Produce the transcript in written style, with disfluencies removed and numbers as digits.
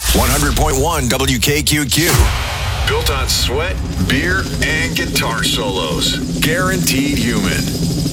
100.1 WKQQ. Built on sweat, beer, and guitar solos. Guaranteed human.